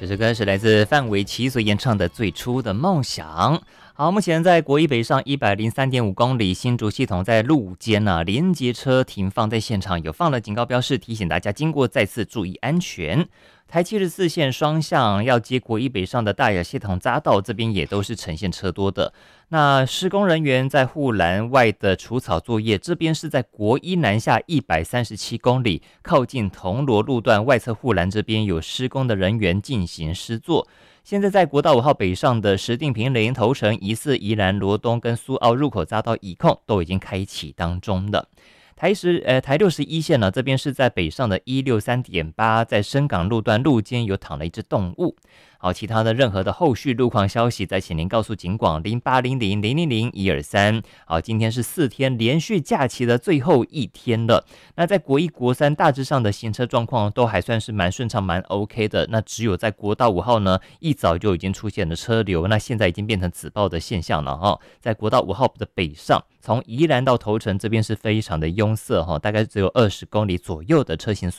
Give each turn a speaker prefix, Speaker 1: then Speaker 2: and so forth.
Speaker 1: 这首歌是来自范玮琪所演唱的《最初的梦想》。好，目前在国一北上103.5公里，新竹系统在路肩连接车停放在现场，有放了警告标示，提醒大家经过再次注意安全。台74线双向要接国一北上的大雅系统匝道，这边也都是呈现车多的。那施工人员在护栏外的除草作业，这边是在国一南下137公里，靠近铜锣路段外侧护栏这边有施工的人员进行施作。现在在国道5号北上的石碇坪林头城、疑似宜兰罗东跟苏澳入口匝道乙控都已经开启当中了。台61线呢，这边是在北上的163.8，在深港路段路肩有躺了一只动物。好，其他的任何的后续路况消息，再请您告诉警广0800000123。好，今天是4天连续假期的最后一天了。那在国一、国三大致上的行车状况都还算是蛮顺畅、蛮 OK 的。那只有在国道5号呢，一早就已经出现了车流，那现在已经变成紫爆的现象了哈。在国道5号的北上，从宜兰到头城这边是非常的拥塞哈，大概只有20公里左右的车行